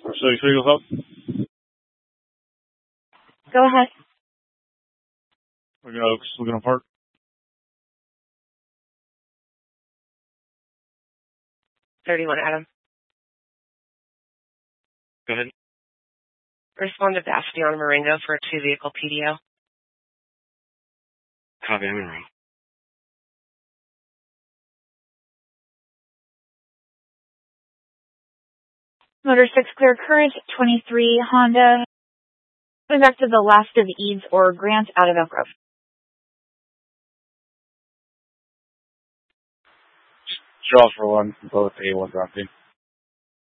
So you up? Go ahead. We're gonna park. Adam. Go ahead. Respond to Bastian Marengo for a 2-vehicle PDO. Copy, I'm in room. Motor 6 clear current, 23 Honda. Going back to the last of Eads or Grant out of Elk Grove. Draw for one, both A1 dropping.